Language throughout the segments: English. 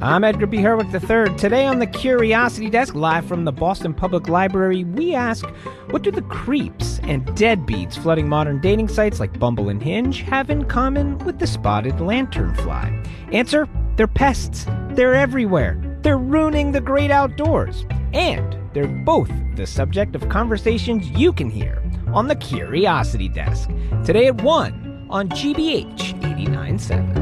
I'm Edgar B. Herwick III. Today on the Curiosity Desk, live from the Boston Public Library, we ask, what do the creeps and deadbeats flooding modern dating sites like Bumble and Hinge have in common with the spotted lanternfly? Answer, they're pests. They're everywhere. They're ruining the great outdoors. And they're both the subject of conversations you can hear on the Curiosity Desk. Today at 1 on GBH 89.7.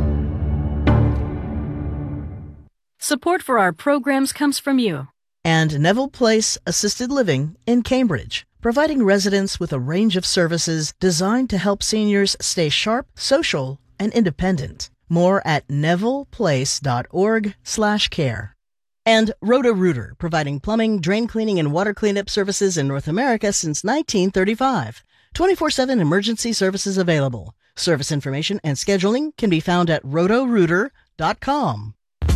Support for our programs comes from you. And Neville Place Assisted Living in Cambridge, providing residents with a range of services designed to help seniors stay sharp, social, and independent. More at nevilleplace.org/care. And Roto-Rooter, providing plumbing, drain cleaning, and water cleanup services in North America since 1935. 24/7 emergency services available. Service information and scheduling can be found at rotorooter.com.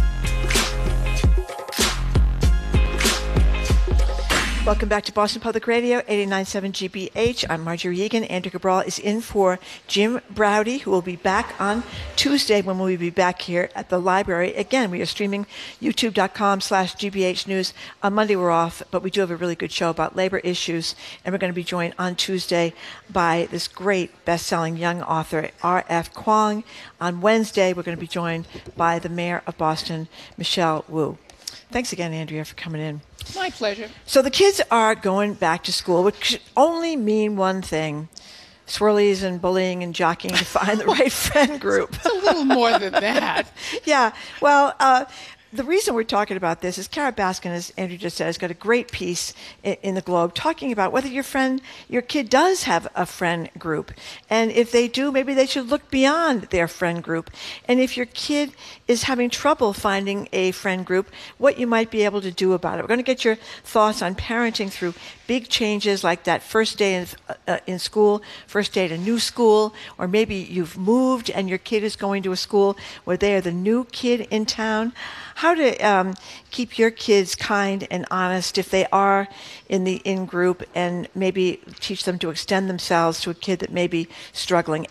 Welcome back to Boston Public Radio, 89.7 GBH. I'm Marjorie Egan. Andrew Cabral is in for Jim Browdy, who will be back on Tuesday when we'll be back here at the library. Again, we are streaming youtube.com/GBH News. On Monday we're off, but we do have a really good show about labor issues, and we're going to be joined on Tuesday by this great best-selling young author, R.F. Kuang. On Wednesday, we're going to be joined by the mayor of Boston, Michelle Wu. Thanks again, Andrea, for coming in. My pleasure. So the kids are going back to school, which should only mean one thing: swirlies and bullying and jockeying to find the right friend group. It's a little more than that. Yeah. Well, the reason we're talking about this is Kara Baskin, as Andrew just said, has got a great piece in the Globe talking about whether your kid does have a friend group. And if they do, maybe they should look beyond their friend group. And if your kid is having trouble finding a friend group, what you might be able to do about it. We're going to get your thoughts on parenting through big changes like that first day in school, first day to new school, or maybe you've moved and your kid is going to a school where they are the new kid in town. How to keep your kids kind and honest if they are in the in-group, and maybe teach them to extend themselves to a kid that may be struggling.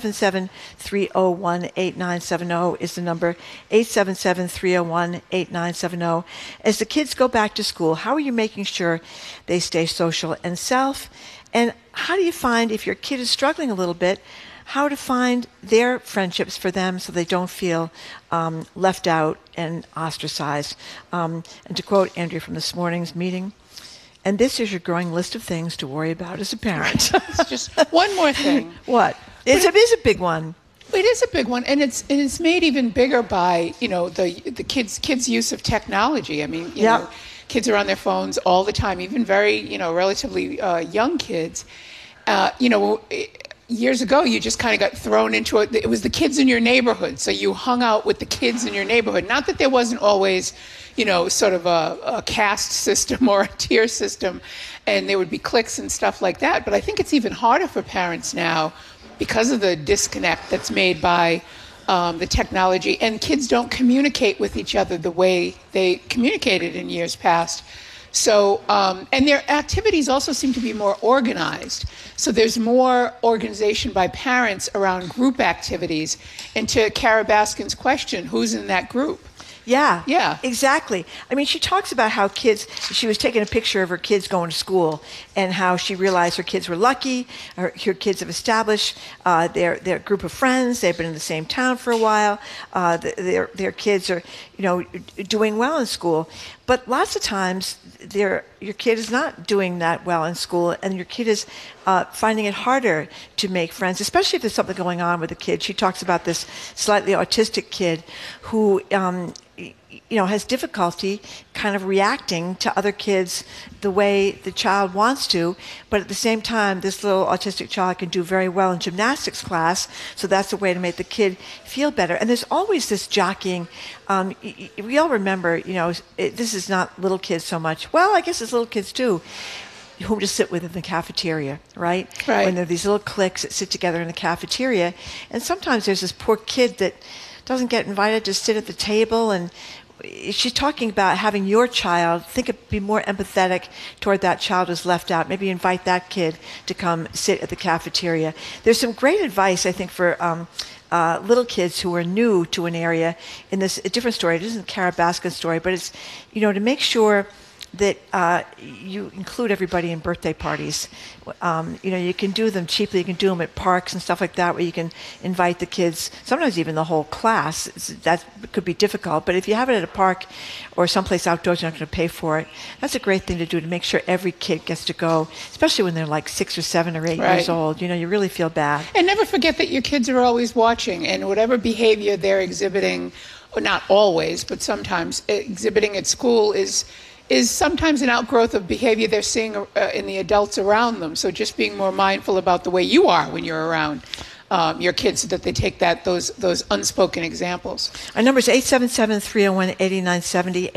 877-301-8970 is the number, 877-301-8970. As the kids go back to school, how are you making sure they stay social and self? And how do you find, if your kid is struggling a little bit, how to find their friendships for them so they don't feel left out and ostracized. And to quote Andrea from this morning's meeting, and this is your growing list of things to worry about as a parent. It's just one more thing. What? It is a big one. It is a big one, and it's made even bigger by the kids' use of technology. I mean, you know, kids are on their phones all the time, even very relatively young kids. Years ago, you just kind of got thrown into it. It was the kids in your neighborhood, so you hung out with the kids in your neighborhood. Not that there wasn't always, sort of a caste system or a tier system, and there would be cliques and stuff like that. But I think it's even harder for parents now because of the disconnect that's made by the technology, and kids don't communicate with each other the way they communicated in years past. So, and their activities also seem to be more organized. So there's more organization by parents around group activities. And to Kara Baskin's question, who's in that group? Yeah, exactly. I mean, she talks about how she was taking a picture of her kids going to school and how she realized her kids were lucky. Her kids have established their group of friends. They've been in the same town for a while. Their kids are, doing well in school. But lots of times, your kid is not doing that well in school, and your kid is finding it harder to make friends, especially if there's something going on with the kid. She talks about this slightly autistic kid who has difficulty kind of reacting to other kids the way the child wants to, but at the same time, this little autistic child can do very well in gymnastics class, so that's a way to make the kid feel better. And there's always this jockeying. We all remember, this is not little kids so much. Well, I guess it's little kids too, whom to sit with in the cafeteria, right? When there are these little cliques that sit together in the cafeteria, and sometimes there's this poor kid that doesn't get invited to sit at the table, and she's talking about having your child be more empathetic toward that child who's left out. Maybe invite that kid to come sit at the cafeteria. There's some great advice, I think, for little kids who are new to an area in this a different story. It isn't Kara Baskin's story, but it's, to make sure that you include everybody in birthday parties. You can do them cheaply. You can do them at parks and stuff like that, where you can invite the kids, sometimes even the whole class. That could be difficult, but if you have it at a park or someplace outdoors, you're not going to pay for it. That's a great thing to do, to make sure every kid gets to go, especially when they're like 6 or 7 or 8 years old. You really feel bad. And never forget that your kids are always watching, and whatever behavior they're exhibiting, or not always, but sometimes exhibiting at school is sometimes an outgrowth of behavior they're seeing in the adults around them. So just being more mindful about the way you are when you're around your kids, so that they take those unspoken examples. Our number is 877-301-8970,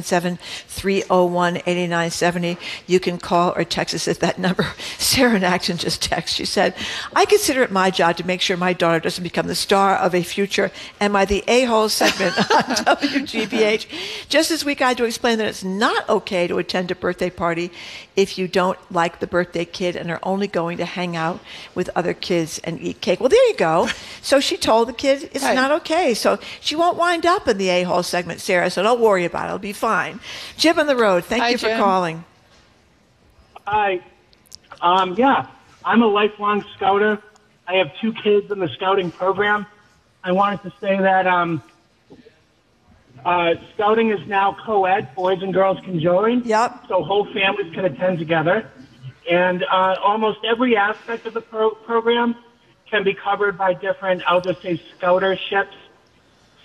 877-301-8970. You can call or text us at that number. Sarah in Acton just texted. She said, I consider it my job to make sure my daughter doesn't become the star of a future Am I the A-hole segment on WGBH. Just this week I had to explain that it's not okay to attend a birthday party if you don't like the birthday kid and are only going to hang out with other kids and eat cake. Well, there you go. So she told the kid it's not okay. So she won't wind up in the A-hole segment, Sarah. So don't worry about it. It'll be fine. Jim on the road. Thank you for calling. Hi. Yeah, I'm a lifelong scouter. I have 2 kids in the scouting program. I wanted to say that scouting is now co-ed. Boys and girls can join. Yep. So whole families can attend together. And almost every aspect of the program can be covered by different, I'll just say, scouterships